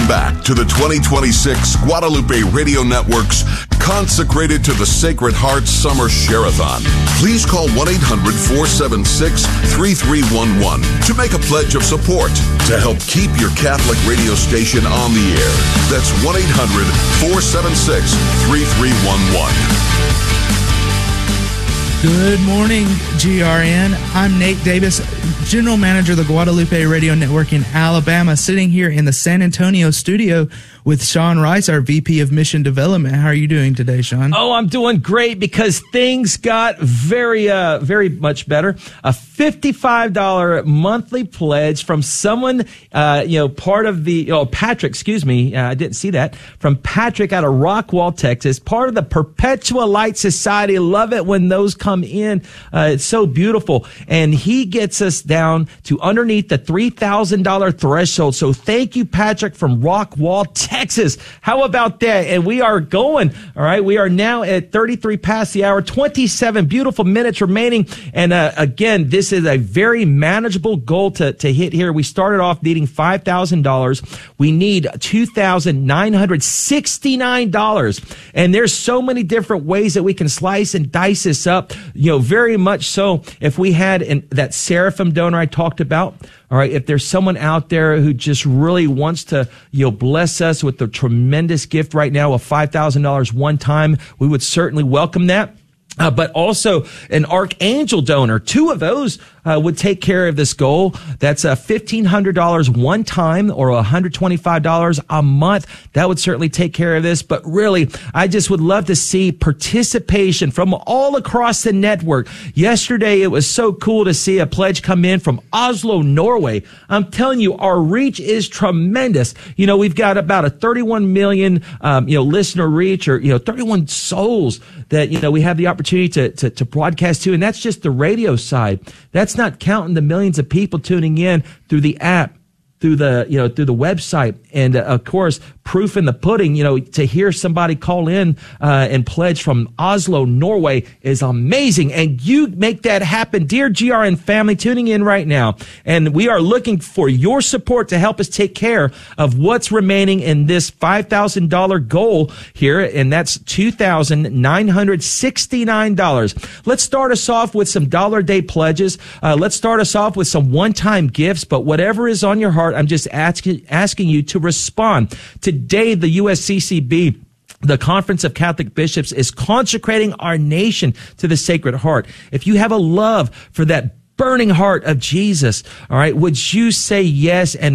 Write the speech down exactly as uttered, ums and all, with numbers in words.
Welcome back to the twenty twenty-six Guadalupe Radio Network's Consecrated to the Sacred Heart Summer Share-a-thon. Please call one eight hundred four seven six three three one one to make a pledge of support to help keep your Catholic radio station on the air. That's one eight hundred four seven six three three one one. Good morning, G R N. I'm Nate Davis, General Manager of the Guadalupe Radio Network in Alabama, sitting here in the San Antonio studio with Sean Rice, our V P of Mission Development. How are you doing today, Sean? Oh, I'm doing great because things got very, uh, very much better. A fifty-five dollars monthly pledge from someone, uh, you know, part of the, oh, Patrick, excuse me, uh, I didn't see that, from Patrick out of Rockwall, Texas, part of the Perpetual Light Society. Love it when those come in. Uh, it's so beautiful. And he gets us down to underneath the three thousand dollars threshold. So thank you, Patrick, from Rockwall, Texas. How about that? And we are going. All right. We are now at thirty-three past the hour, twenty-seven beautiful minutes remaining. And uh, again, this is a very manageable goal to, to hit here. We started off needing five thousand dollars. We need two thousand nine hundred sixty-nine dollars. And there's so many different ways that we can slice and dice this up. You know, very much so. If we had an, that Seraphim donor I talked about, all right, if there's someone out there who just really wants to, you know, bless us with the tremendous gift right now of five thousand dollars one time, we would certainly welcome that. Uh, but also an Archangel donor. Two of those uh, would take care of this goal. That's uh, fifteen hundred dollars one time or one hundred twenty-five dollars a month. That would certainly take care of this. But really, I just would love to see participation from all across the network. Yesterday, it was so cool to see a pledge come in from Oslo, Norway. I'm telling you, our reach is tremendous. You know, we've got about a thirty-one million, um, you know, listener reach, or, you know, thirty-one souls that, you know, we have the opportunity to, to, to broadcast to. And that's just the radio side. That's not counting the millions of people tuning in through the app, through the, you know, through the website. And uh, of course, proof in the pudding, you know, to hear somebody call in uh, and pledge from Oslo, Norway is amazing. And you make that happen. Dear G R N family tuning in right now. And we are looking for your support to help us take care of what's remaining in this five thousand dollars goal here. And that's two thousand nine hundred sixty-nine dollars. Let's start us off with some dollar day pledges. Uh, let's start us off with some one-time gifts, but whatever is on your heart, I'm just asking, asking you to respond. Today, the U S C C B, the Conference of Catholic Bishops, is consecrating our nation to the Sacred Heart. If you have a love for that burning heart of Jesus, all right, would you say yes and